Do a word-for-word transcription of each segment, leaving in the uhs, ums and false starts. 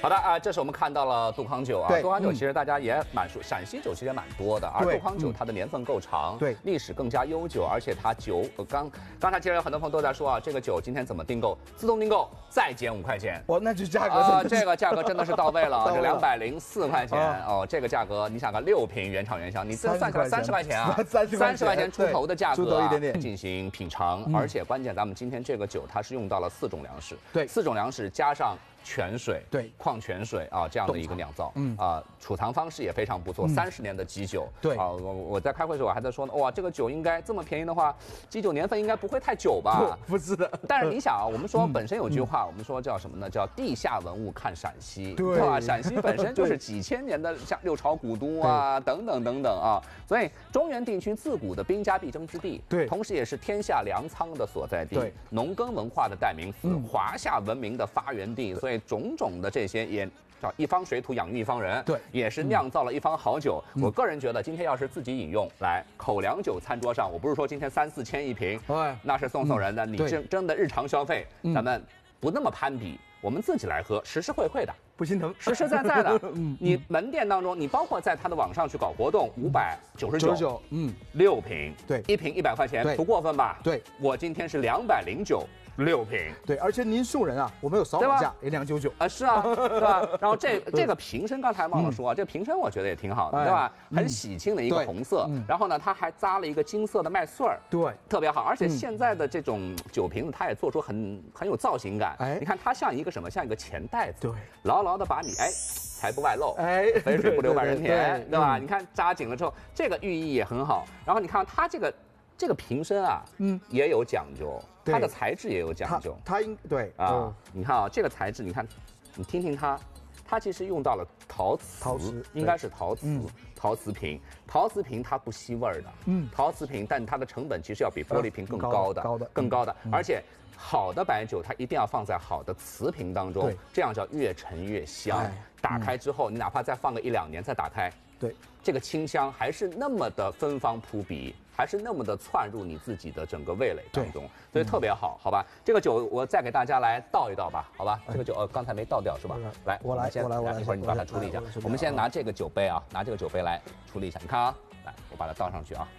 好的啊，这是我们看到了杜康酒啊。杜康酒其实大家也蛮熟，陕西酒其实也蛮多的，而杜康酒它的年份够长，对，历史更加悠久，而且它酒刚刚才其实有很多朋友都在说啊，这个酒今天怎么订购？自动订购再减五块钱。 哦，那就价格啊，这个价格真的是到位了，这两百零四块钱哦，这个价格你想看六瓶原厂原香，你这算下来三十块钱啊， 三十三十块钱出头的价格， 出头一点点进行品尝，而且关键咱们今天这个酒它是用到了四种粮食， 对， 四种粮食加上泉水， 对， 矿泉水啊，这样的一个酿造，嗯啊，储藏方式也非常不错，三十年的基酒， 对啊，我我在开会的时候我还在说呢，哇，这个酒应该这么便宜的话，基酒年份应该不会太久吧？ 不是的， 但是你想啊，我们说本身有句话，我们说叫什么呢？叫地下文物看陕西，对吧？陕西本身就是几千年的像六朝古都啊，等等等等啊，所以中原地区自古的兵家必争之地，对，同时也是天下粮仓的所在地，对，农耕文化的代名词，华夏文明的发源地，所以种种的这些也叫一方水土养育一方人，对，也是酿造了一方好酒。嗯、我个人觉得，今天要是自己饮用，来口粮酒餐桌上，我不是说今天三四千一瓶，哎，那是送送人的。嗯、你真真的日常消费，嗯、咱们不那么攀比，我们自己来喝，实实惠惠的。 不心疼， 实实在在的。嗯，你门店当中，你包括在它的网上去搞活动，五百九十九，嗯，六瓶，对，一瓶一百块钱，不过分吧？对，我今天是两百零九。六瓶， 对，而且您送人啊，我们有扫码价，也两九九啊，是啊，对吧？然后这这个瓶身刚才忘了说啊，这个瓶身我觉得也挺好的，对吧？很喜庆的一个红色，然后呢，它还扎了一个金色的麦穗儿，对，特别好。而且现在的这种酒瓶子，它也做出很很有造型感，哎，你看它像一个什么？像一个钱袋子，对，牢牢的把你哎。财不外露，哎，肥水不流外人田，对吧？你看扎紧了之后，这个寓意也很好。然后你看它这个这个瓶身啊，嗯，也有讲究。它的材质也有讲究， 它应对啊，你看啊，这个材质，你看，你听听它，它其实用到了陶瓷，陶瓷应该是陶瓷，陶瓷瓶，陶瓷瓶它不吸味儿的，嗯，陶瓷瓶，但它的成本其实要比玻璃瓶更高的，高的更高的，而且好的白酒它一定要放在好的瓷瓶当中，这样叫越陈越香。打开之后，你哪怕再放个一两年再打开，对，这个清香还是那么的芬芳扑鼻。还是那么的窜入你自己的整个味蕾当中，所以特别好，好吧？这个酒我再给大家来倒一倒吧，好吧？这个酒呃刚才没倒掉是吧？来， 我来，我来，我来， 一会儿你把它处理一下。我们先拿这个酒杯啊，拿这个酒杯来处理一下。你看啊，来，我把它倒上去啊。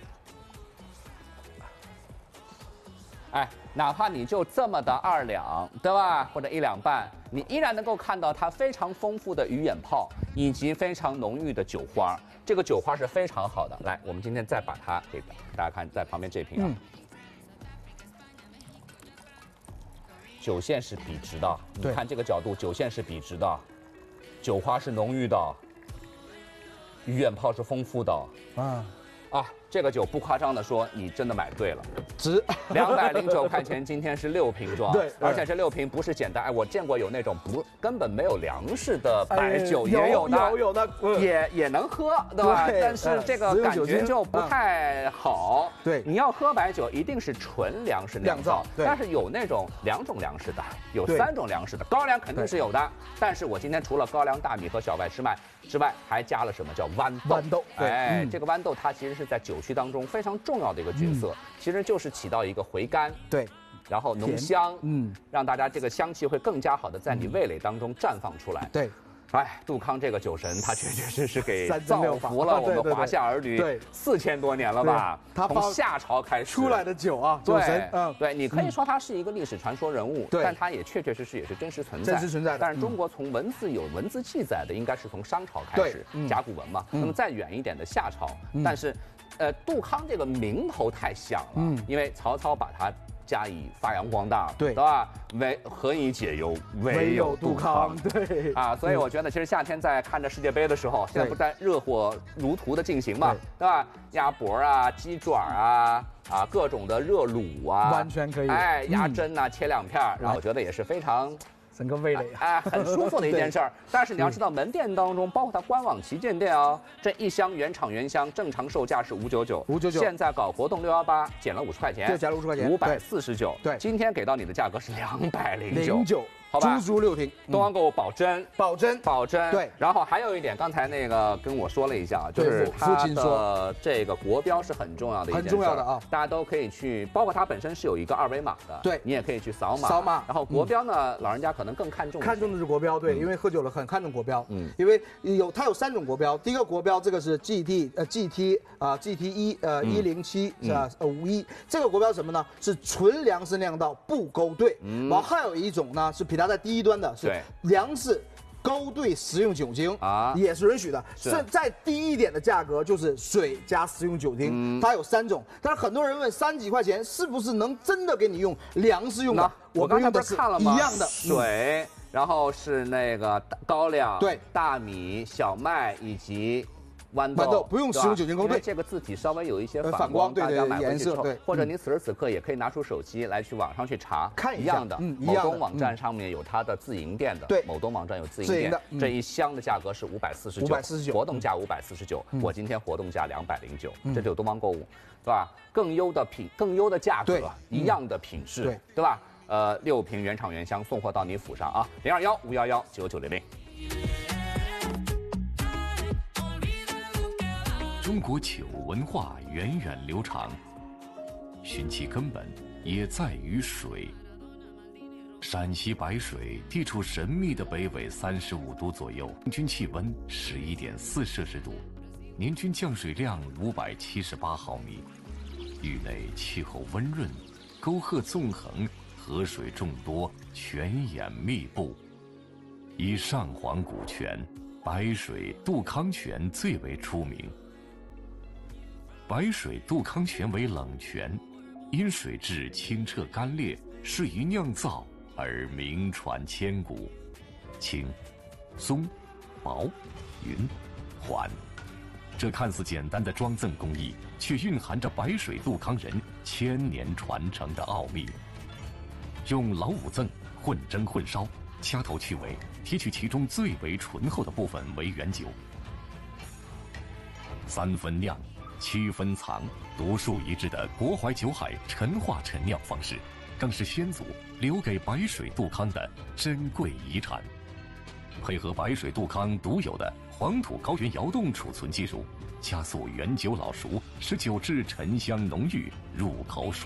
哎，哪怕你就这么的二两，对吧？或者一两半，你依然能够看到它非常丰富的鱼眼泡以及非常浓郁的酒花。这个酒花是非常好的。来，我们今天再把它给给大家看，在旁边这瓶啊，嗯、酒线是笔直的。你看这个角度，酒线是笔直的，酒花是浓郁的，鱼眼泡是丰富的。啊。啊，这个酒不夸张的说，你真的买对了，值两百零九块钱。今天是六瓶装，对，而且这六瓶不是简单，哎，我见过有那种不根本没有粮食的白酒，也有的，有有的，也也能喝，对吧？但是这个感觉就不太好。对，你要喝白酒，一定是纯粮食酿造，但是有那种两种粮食的，有三种粮食的，高粱肯定是有的。但是我今天除了高粱、大米和小麦之外之外，还加了什么叫豌豆？豌豆，哎，这个豌豆它其实是在酒曲当中非常重要的一个角色，嗯、其实就是起到一个回甘，对，然后浓香，嗯，让大家这个香气会更加好的在你味蕾当中绽放出来，对。哎，杜康这个酒神，他确确实实给造福了我们华夏儿女四千多年了吧？他从夏朝开始出来的酒啊，酒神， 嗯，对，你可以说他是一个历史传说人物，但他也确确实实也是真实存在，真实存在的。但是中国从文字有文字记载的，应该是从商朝开始，甲骨文嘛。那么再远一点的夏朝，但是，呃，杜康这个名头太响了，因为曹操把他加以发扬光大，对，对吧？唯何以解忧，唯有杜康。对啊，所以我觉得，其实夏天在看着世界杯的时候，现在不在热火如荼的进行嘛，对吧？鸭脖啊，鸡爪啊，啊，各种的热卤啊， 完全可以。 哎，鸭胗啊，切两片，然后我觉得也是非常。 整个味蕾哎，很舒服的一件事儿。但是你要知道，门店当中，包括它官网旗舰店哦，这一箱原厂原香，正常售价是五九九，五九九，现在搞活动六幺八，减了五十块钱， 对，减了五十块钱， 五百四十九。对，今天给到你的价格是两百零九。 好吧？ 足足六听， 东方购物保真， 保真， 保真。 对。 然后还有一点，刚才那个跟我说了一下，就是它的这个国标是很重要的一件事， 很重要的啊， 大家都可以去，包括它本身是有一个二维码的， 对， 你也可以去扫码。 扫码。 然后国标呢，老人家可能更看重， 看重的是国标，对，因为喝酒了很看重国标，嗯，因为有它有三种国标，第一个国标这个是 G T 呃 G T 啊 G T 一呃一零七是吧？呃五一这个国标什么呢？是纯粮食酿造不勾兑，然后还有一种呢是比它在低端的，是粮食勾兑食用酒精啊，也是允许的。是再低一点的价格就是水加食用酒精，它有三种。但是很多人问三几块钱是不是能真的给你用粮食用的？ 我刚才不是看了吗？ 一样的水，然后是那个高粱、 对大米、小麦以及。豌豆, 豌豆不用使用酒精勾兑， 这个字体稍微有一些反光， 大家买回去之后， 对， 或者你此时此刻也可以拿出手机来去网上去查， 看一样的。 嗯， 某东网站上面有它的自营店的， 对， 某东网站有自营店，这一箱的价格是五百四十九， 五百四十九， 活动价五百四十九，我今天活动价两百零九，这就是东方购物，对吧？更优的品，更优的价格，一样的品质， 对， 对吧？呃，六瓶原厂原香送货到你府上啊，零二幺五幺幺九九零零。 中国酒文化源远流长，寻其根本也在于水。陕西白水地处神秘的北纬三十五度左右，平均气温十一点四摄氏度，年均降水量五百七十八毫米。域内气候温润，沟壑纵横，河水众多，泉眼密布。以上黄古泉、白水、杜康泉最为出名。白水杜康泉为冷泉，因水质清澈干冽，适于酿造而名传千古。清、松、薄、匀、缓，这看似简单的装赠工艺，却蕴含着白水杜康人千年传承的奥秘。用老五赠混蒸混烧，掐头去尾，提取其中最为醇厚的部分为原酒。三分酿，七分藏，独树一帜的国怀酒海陈化陈酿方式，更是先祖留给白水杜康的珍贵遗产。配合白水杜康独有的黄土高原窑洞储存技术，加速原酒老熟，使酒质沉香浓郁，入口爽。